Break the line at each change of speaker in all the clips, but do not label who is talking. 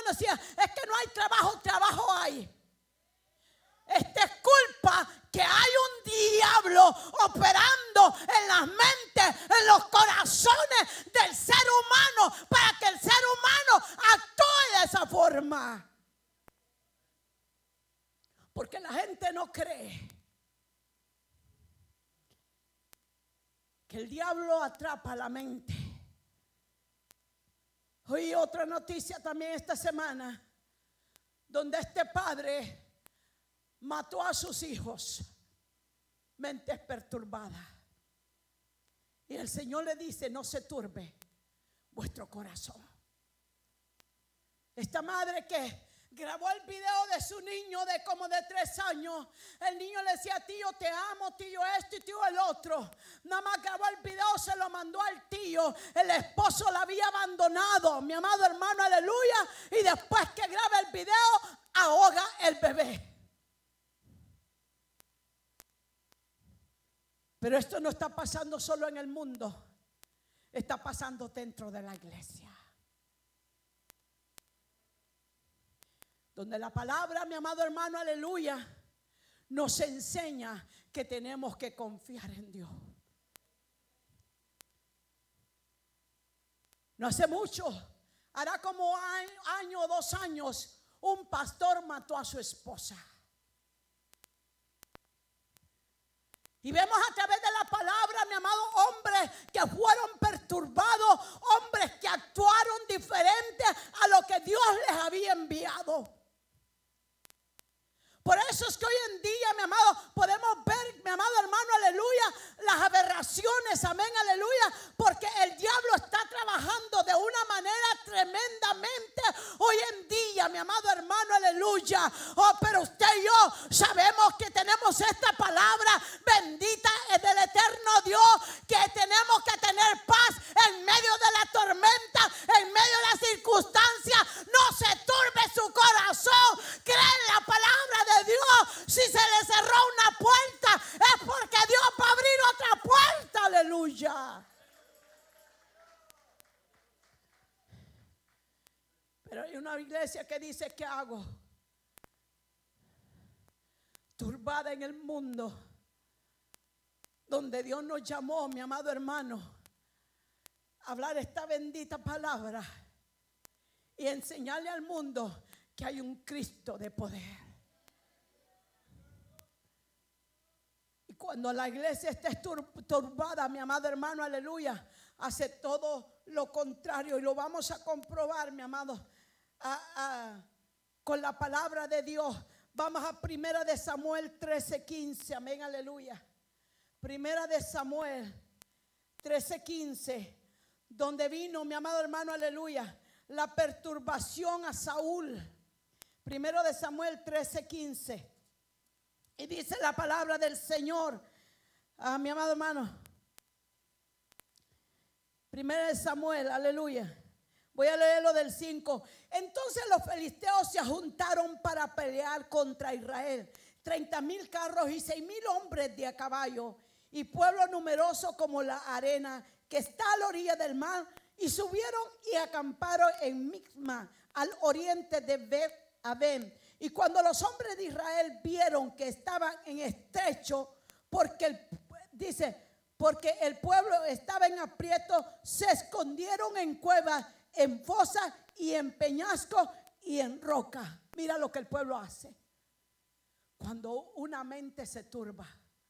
mundo decía, es que no hay trabajo, trabajo hay. Esta es culpa que hay un diablo operando en las mentes, en los corazones del ser humano, para que el ser humano actúe de esa forma. Porque la gente no cree que el diablo atrapa la mente. Oí otra noticia también esta semana, donde este padre mató a sus hijos, mentes perturbadas. Y el Señor le dice, no se turbe vuestro corazón. Esta madre que grabó el video de su niño de como de 3 años. El niño le decía, tío te amo, tío esto y tío el otro. Nada más grabó el video, se lo mandó al tío. El esposo la había abandonado, mi amado hermano, aleluya. Y después que graba el video, ahoga el bebé. Pero esto no está pasando solo en el mundo, está pasando dentro de la iglesia. Donde la palabra, mi amado hermano, aleluya, nos enseña que tenemos que confiar en Dios. No hace mucho, hará como año o 2 años, un pastor mató a su esposa. Y vemos a través de la palabra, mi amado, hombres que fueron perturbados, hombres que actuaron diferente a lo que Dios les había enviado. Por eso es que hoy en día, mi amado, podemos ver, mi amado hermano, aleluya, las aberraciones, amén, aleluya, porque el diablo está trabajando de una manera tremendamente hoy en día, mi amado hermano, aleluya. Oh, pero usted y yo sabemos que tenemos esta palabra bendita del eterno Dios, que tenemos que tener paz en medio de la tormenta, en medio de las circunstancias. No se turbe su corazón, cree en la palabra de Dios. Si se le cerró una puerta, es porque Dios va a abrir otra puerta, aleluya. Pero hay una iglesia que dice, ¿qué hago? Turbada en el mundo, donde Dios nos llamó, mi amado hermano, a hablar esta bendita palabra y enseñarle al mundo que hay un Cristo de poder. Y cuando la iglesia esté turbada, mi amado hermano, aleluya, hace todo lo contrario, y lo vamos a comprobar, mi amado, con la palabra de Dios. Vamos a 1 de Samuel 13:15, amén, aleluya. 1 de Samuel 13:15, donde vino, mi amado hermano, aleluya, la perturbación a Saúl. 1 de Samuel 13:15. Y dice la palabra del Señor, mi amado hermano. 1 de Samuel, aleluya. Voy a leerlo del 5. Entonces los filisteos se juntaron para pelear contra Israel. 30,000 carros y 6,000 hombres de a caballo, y pueblo numeroso como la arena que está a la orilla del mar. Y subieron y acamparon en Micma, al oriente de Bet-Aven. Y cuando los hombres de Israel vieron que estaban en estrecho, porque el pueblo estaba en aprieto, se escondieron en cuevas, en fosas y en peñascos y en roca. Mira lo que el pueblo hace cuando una mente se turba.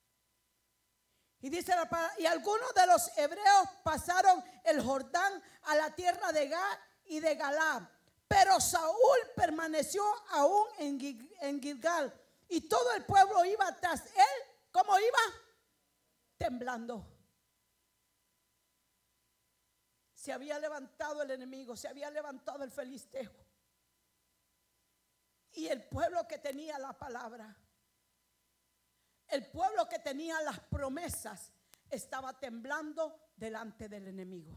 Y dice la palabra, y algunos de los hebreos pasaron el Jordán a la tierra de Gad y de Galaad. Pero Saúl permaneció aún en Gilgal, y todo el pueblo iba tras él. ¿Cómo iba? Temblando. Se había levantado el enemigo, se había levantado el filisteo. Y el pueblo que tenía la palabra, el pueblo que tenía las promesas, estaba temblando delante del enemigo.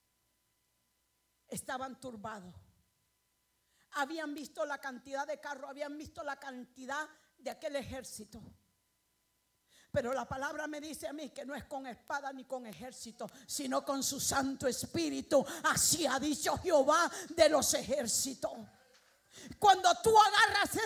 Estaban turbados. Habían visto la cantidad de carros, habían visto la cantidad de aquel ejército. Pero la palabra me dice a mí que no es con espada ni con ejército, sino con su Santo Espíritu. Así ha dicho Jehová de los ejércitos. Cuando tú agarras